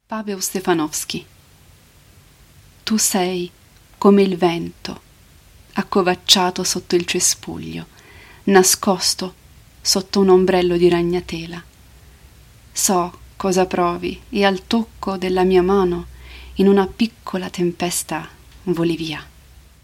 Paweł Stefanowski. Tu sei come il vento, accovacciato sotto il cespuglio, nascosto sotto un ombrello di ragnatela. So cosa provi e al tocco della mia mano in una piccola tempesta voli via.